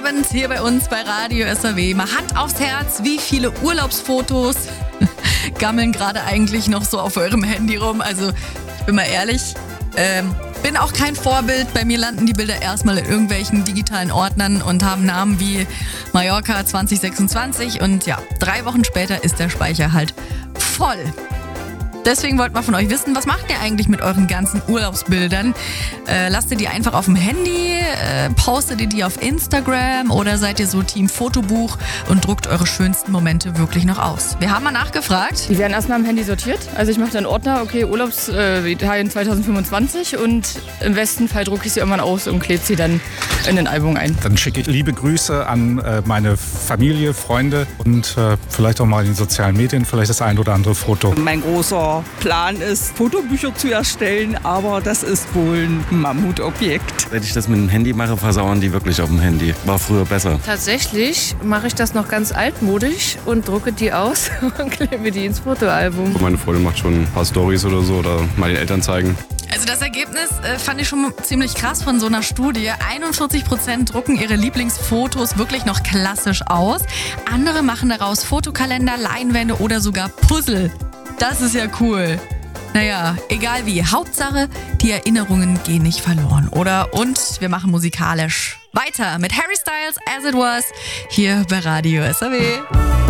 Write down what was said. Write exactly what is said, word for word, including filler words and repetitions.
Abend hier bei uns bei Radio S R W. Mal Hand aufs Herz, wie viele Urlaubsfotos gammeln gerade eigentlich noch so auf eurem Handy rum? Also ich bin mal ehrlich, ähm, bin auch kein Vorbild. Bei mir landen die Bilder erstmal in irgendwelchen digitalen Ordnern und haben Namen wie Mallorca zwanzig sechsundzwanzig und ja, drei Wochen später ist der Speicher halt voll. Deswegen wollten wir von euch wissen, was macht ihr eigentlich mit euren ganzen Urlaubsbildern? Äh, lasst ihr die einfach auf dem Handy? Äh, postet ihr die auf Instagram? Oder seid ihr so Team Fotobuch und druckt eure schönsten Momente wirklich noch aus? Wir haben mal nachgefragt. Die werden erstmal am Handy sortiert. Also ich mache dann Ordner, okay, Urlaubs äh, Italien zwanzig fünfundzwanzig und im besten Fall drucke ich sie irgendwann aus und klebe sie dann in ein Album ein. Dann schicke ich liebe Grüße an äh, meine Familie, Freunde und äh, vielleicht auch mal in den sozialen Medien, vielleicht das ein oder andere Foto. Mein großer Plan ist, Fotobücher zu erstellen, aber das ist wohl ein Mammutobjekt. Wenn ich das mit dem Handy mache, versauern die wirklich auf dem Handy. War früher besser. Tatsächlich mache ich das noch ganz altmodisch und drucke die aus und klebe die ins Fotoalbum. Meine Freundin macht schon ein paar Storys oder so oder mal den Eltern zeigen. Also das Ergebnis äh, fand ich schon ziemlich krass von so einer Studie. einundvierzig Prozent drucken ihre Lieblingsfotos wirklich noch klassisch aus. Andere machen daraus Fotokalender, Leinwände oder sogar Puzzle. Das ist ja cool. Naja, egal wie. Hauptsache, die Erinnerungen gehen nicht verloren, oder? Und wir machen musikalisch weiter mit Harry Styles, As It Was, hier bei Radio S R W.